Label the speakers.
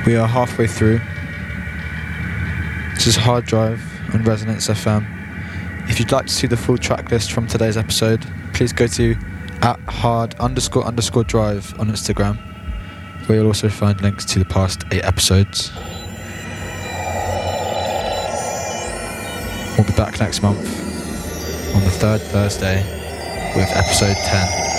Speaker 1: We are halfway through. This is Hard Drive on Resonance FM. If you'd like to see the full track list from today's episode, please go to @hard__drive on Instagram, where you'll also find links to the past 8 episodes. We'll be back next month on the third Thursday with episode 10.